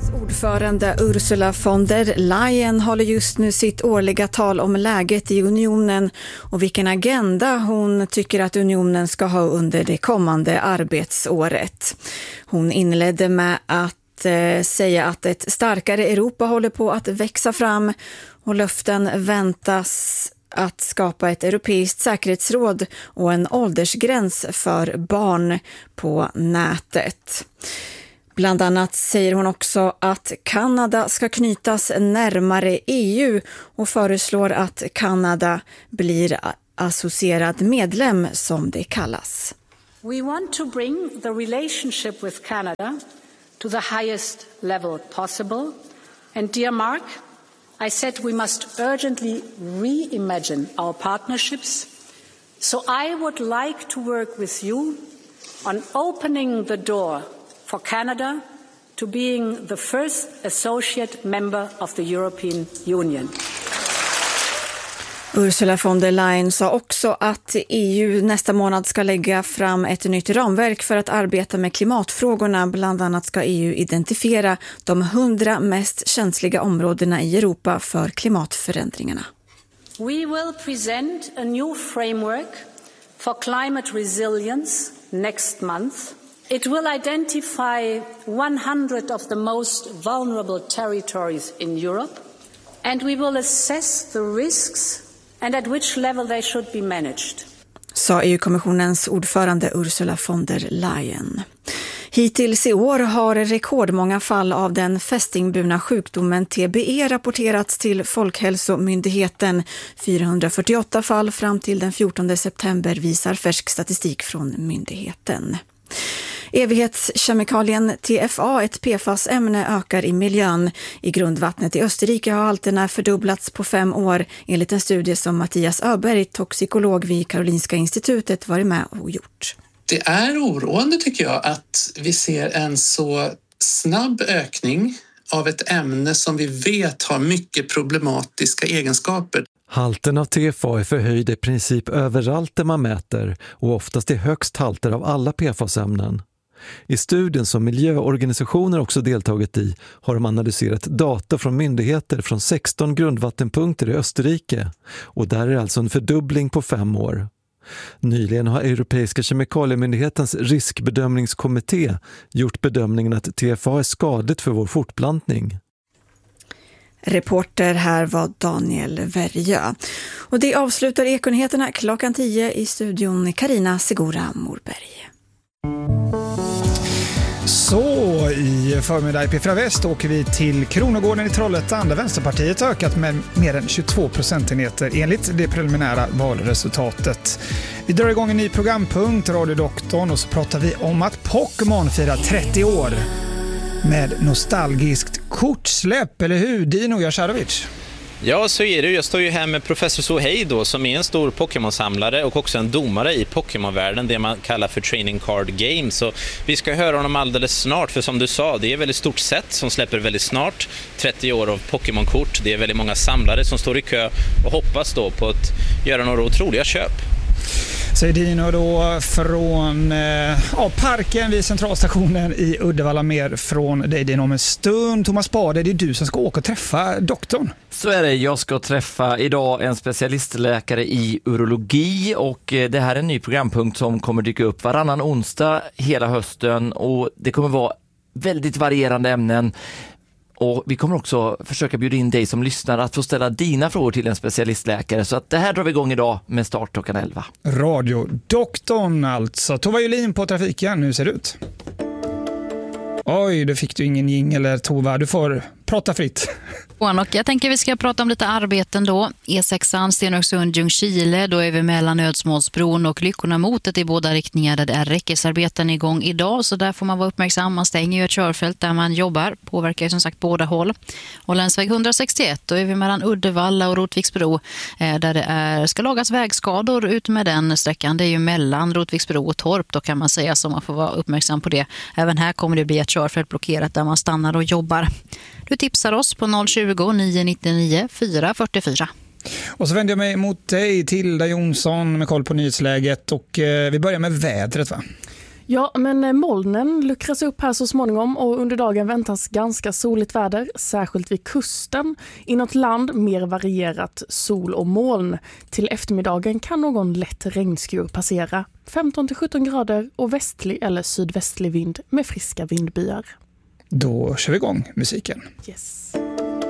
Ordförande Ursula von der Leyen håller just nu sitt årliga tal om läget i unionen och vilken agenda hon tycker att unionen ska ha under det kommande arbetsåret. Hon inledde med att säga att ett starkare Europa håller på att växa fram och löften väntas att skapa ett europeiskt säkerhetsråd och en åldersgräns för barn på nätet. Bland annat säger hon också att Kanada ska knytas närmare EU och föreslår att Kanada blir associerad medlem som det kallas. We want to bring the relationship with Canada to the highest level possible. And dear Mark, I said we must urgently reimagine our partnerships. So I would like to work with you on opening the door for Canada to being the first associate member of the European Union. Ursula von der Leyen sa också att EU nästa månad ska lägga fram ett nytt ramverk för att arbeta med klimatfrågorna. Bland annat ska EU identifiera de 100 mest känsliga områdena i Europa för klimatförändringarna. We will present a new framework for climate resilience next month. It will identify 100 of the most vulnerable territories in Europe, and we will assess the risks and at which level they should be managed. Sa EU-kommissionens ordförande Ursula von der Leyen. Hittills i år har rekordmånga fall av den fästingburna sjukdomen TBE rapporterats till Folkhälsomyndigheten. 448 fall fram till den 14 september visar färsk statistik från myndigheten. Evighetskemikalien TFA, ett PFAS-ämne, ökar i miljön. I grundvattnet i Österrike har halterna fördubblats på 5 år enligt en studie som Mattias Öberg, toxikolog vid Karolinska institutet, varit med och gjort. Det är oroande tycker jag att vi ser en så snabb ökning av ett ämne som vi vet har mycket problematiska egenskaper. Halten av TFA är förhöjd i princip överallt där man mäter och oftast är högst halter av alla PFAS-ämnen. I studien som miljöorganisationer också deltagit i har de analyserat data från myndigheter från 16 grundvattenpunkter i Österrike och där är alltså en fördubbling på 5 år. Nyligen har Europeiska kemikaliemyndighetens riskbedömningskommitté gjort bedömningen att TFA är skadligt för vår fortplantning. Reporter här var Daniel Verjö. Och det avslutar Ekonyheterna klockan 10 i studion Carina Segura Morberg. Så i förmiddag i P4 Väst åker vi till Kronogården i Trollhättan där Vänsterpartiet har ökat med mer än 22 procentenheter enligt det preliminära valresultatet. Vi drar igång en ny programpunkt, Radiodoktorn, och så pratar vi om att Pokémon firar 30 år med nostalgiskt kortsläpp, eller hur, Dino Jasharovic? Ja, så är det. Jag står ju här med professor Sohei då, som är en stor Pokémon-samlare och också en domare i Pokémon-världen, det man kallar för Training Card Games. Så vi ska höra honom alldeles snart, för som du sa, det är väldigt stort set som släpper väldigt snart. 30 år av Pokémon-kort. Det är väldigt många samlare som står i kö och hoppas då på att göra några otroliga köp. Säger Dino då från parken vid centralstationen i Uddevalla. Mer från dig Dino om en stund. Thomas Bade, det är du som ska åka och träffa doktorn. Så är det, jag ska träffa idag en specialistläkare i urologi och det här är en ny programpunkt som kommer dyka upp varannan onsdag hela hösten och det kommer vara väldigt varierande ämnen. Och vi kommer också försöka bjuda in dig som lyssnar att få ställa dina frågor till en specialistläkare. Så att det här drar vi igång idag med start klockan 11. Radiodoktorn alltså. Tova Julin på trafiken, hur ser det ut? Oj, då fick du ingen jingle Tova. Du får prata fritt. Och jag tänker vi ska prata om lite arbeten då. E6an, Stenungsund, Ljungskile, då är vi mellan Ödsmålsbron och Lyckorna motet i båda riktningar där det är räckesarbeten igång idag. Så där får man vara uppmärksam. Man stänger ju ett körfält där man jobbar. Påverkar ju som sagt båda håll. Och länsväg 161, då är vi mellan Uddevalla och Rotviksbro där det ska lagas vägskador ut med den sträckan. Det är ju mellan Rotviksbro och Torp då kan man säga, så man får vara uppmärksam på det. Även här kommer det bli ett körfält blockerat där man stannar och jobbar. Du tipsar oss på 020 999 444. Och så vänder jag mig mot dig, Tilda Jonsson, med koll på nyhetsläget. Och vi börjar med vädret, va? Ja, men molnen luckras upp här så småningom och under dagen väntas ganska soligt väder, särskilt vid kusten. Inåt land mer varierat sol och moln. Till eftermiddagen kan någon lätt regnskur passera. 15-17 grader och västlig eller sydvästlig vind med friska vindbyar. Då kör vi igång musiken. Yes.